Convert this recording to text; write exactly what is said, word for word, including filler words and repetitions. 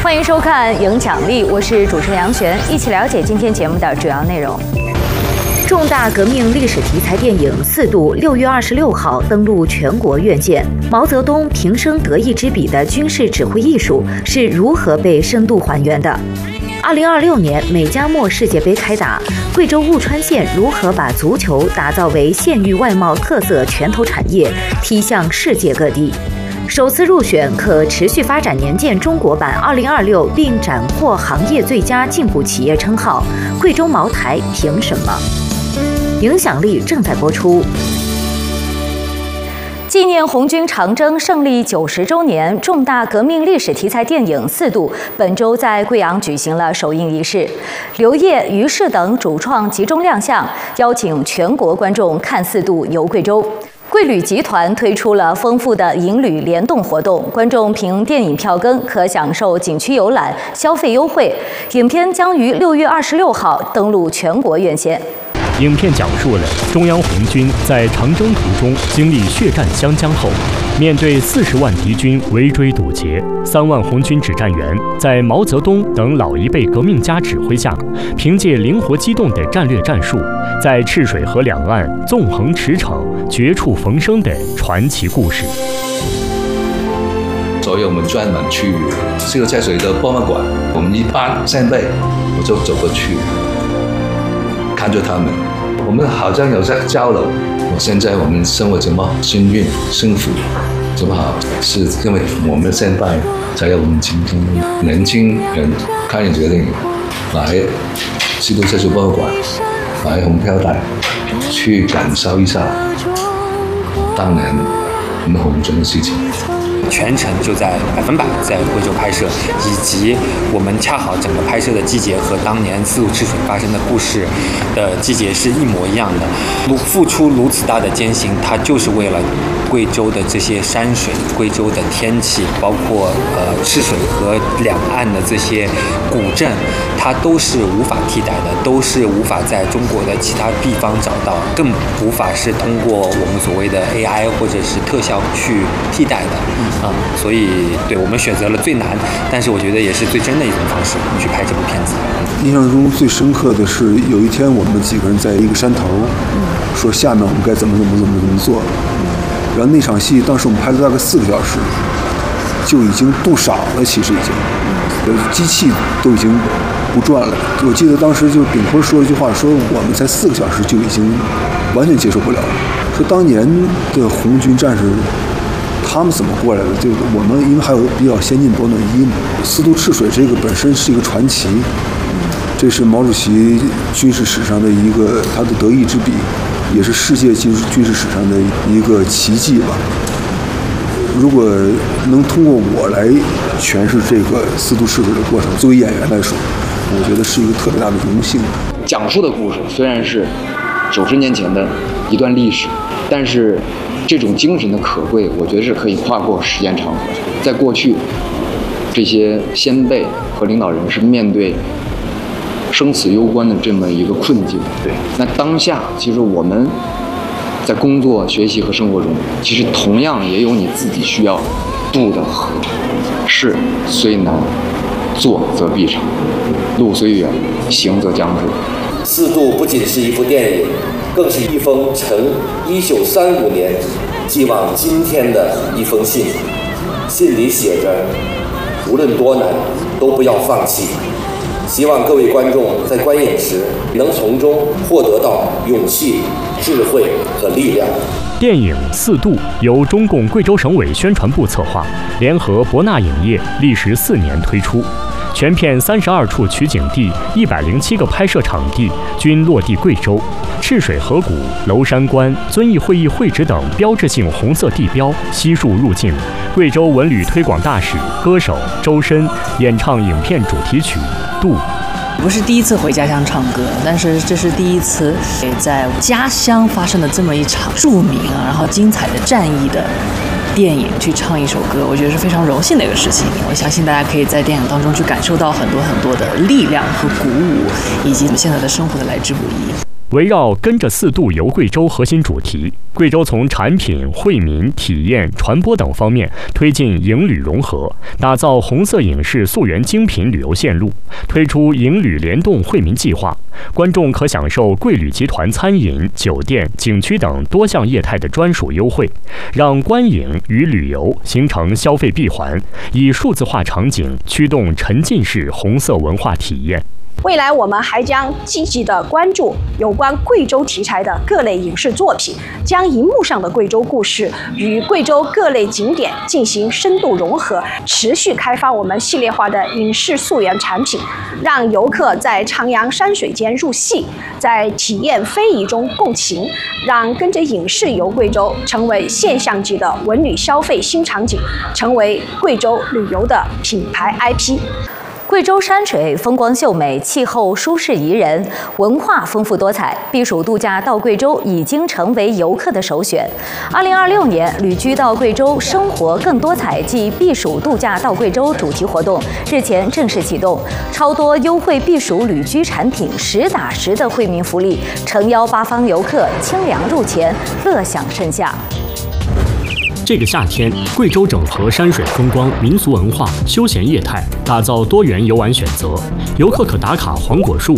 欢迎收看《影响力》，我是主持人杨璇，一起了解今天节目的主要内容。重大革命历史题材电影《四渡》六月二十六号登陆全国院线。毛泽东平生得意之笔的军事指挥艺术是如何被深度还原的？二零二六年美加墨世界杯开打，贵州雾川县如何把足球打造为县域外贸特色拳头产业，踢向世界各地？首次入选可持续发展年鉴中国版二零二六，并斩获行业最佳进步企业称号，贵州茅台凭什么？影响力正在播出。纪念红军长征胜利九十周年，重大革命历史题材电影《四渡》本周在贵阳举行了首映仪式，刘烨、于适等主创集中亮相，邀请全国观众看《四渡》游贵州。贵旅集团推出了丰富的影旅联动活动，观众凭电影票根可享受景区游览、消费优惠。影片将于六月二十六号登陆全国院线。 影片讲述了中央红军在长征途中经历血战湘江后，面对四十万敌军围追堵截，三万红军指战员在毛泽东等老一辈革命家指挥下，凭借灵活机动的战略战术，在赤水河两岸纵横驰骋、绝处逢生的传奇故事。 所以我们专门去这个在水的博物馆，我们一班先辈我就走过去，看着他们，我们好像有在交流。我现在我们生活怎么幸运、幸福，怎么好？是因为我们现在才有我们今天年轻人看这个电影，来四渡社区博物馆，买红票袋，去感受一下当年我们红军的事情。 全程就在百分百在贵州拍摄，以及我们恰好整个拍摄的季节和当年四渡赤水发生的故事的季节是一模一样的。付出如此大的艰辛，它就是为了贵州的这些山水、贵州的天气，包括呃赤水河两岸的这些古镇，它都是无法替代的，都是无法在中国的其他地方找到，更无法是通过我们所谓的 A I 或者是特效去替代的。啊、嗯，所以对我们选择了最难，但是我觉得也是最真的一种方式去拍这部片子。 印象中最深刻的是有一天我们几个人在一个山头，说下面我们该怎么怎么怎么怎么做，然后那场戏当时我们拍了大概四个小时，就已经冻傻了，其实已经，机器都已经不转了。我记得当时就炳坤说了一句话，说我们才四个小时就已经完全接受不了了，说当年的红军战士他们怎么过来的？就我们因为还有比较先进保暖衣嘛。四渡赤水这个本身是一个传奇，这是毛主席军事史上的一个他的得意之笔，也是世界军事军事史上的一个奇迹吧。如果能通过我来诠释这个四渡赤水的过程，作为演员来说，我觉得是一个特别大的荣幸。 讲述的故事虽然是九十年前的一段历史，但是这种精神的可贵，我觉得是可以跨过时间长河。在过去，这些先辈和领导人是面对生死攸关的这么一个困境。对，那当下其实我们在工作、学习和生活中，其实同样也有你自己需要渡的河。事虽难，做则必成；路虽远，行则将至。 四渡不仅是一部电影，更是一封呈一九三五年寄往今天的一封信。信里写着：无论多难，都不要放弃。希望各位观众在观影时能从中获得到勇气、智慧和力量。 电影《四渡》由中共贵州省委宣传部策划，联合博纳影业历时四年推出。全片三十二处取景地、一百零七个拍摄场地均落地贵州，赤水河谷、娄山关、遵义会议会址等标志性红色地标悉数入境。贵州文旅推广大使、歌手周深演唱影片主题曲《渡》。 不是第一次回家乡唱歌，但是这是第一次在家乡发生的这么一场著名啊，然后精彩的战役的电影去唱一首歌，我觉得是非常荣幸的一个事情。我相信大家可以在电影当中去感受到很多很多的力量和鼓舞，以及现在的生活的来之不易。 围绕跟着四渡游贵州核心主题，贵州从产品、惠民、体验、传播等方面推进营旅融合，打造红色影视溯源精品旅游线路，推出营旅联动惠民计划。观众可享受贵旅集团餐饮、酒店、景区等多项业态的专属优惠，让观影与旅游形成消费闭环，以数字化场景驱动沉浸式红色文化体验。 未来我们还将积极地关注有关贵州题材的各类影视作品，将荧幕上的贵州故事与贵州各类景点进行深度融合，持续开发我们系列化的影视溯源产品，让游客在徜徉山水间入戏，在体验非遗中共情，让跟着影视游贵州成为现象级的文旅消费新场景，成为贵州旅游的品牌 I P。 贵州山水风光秀美，气候舒适宜人，文化丰富多彩，避暑度假到贵州已经成为游客的首选。二零二六年旅居到贵州，生活更多彩暨避暑度假到贵州主题活动日前正式启动，超多优惠避暑旅居产品，实打实的惠民福利，诚邀八方游客清凉入钱，乐享盛夏。 这个夏天，贵州整合山水风光、民俗文化、休闲业态，打造多元游玩选择。游客可打卡黄果树、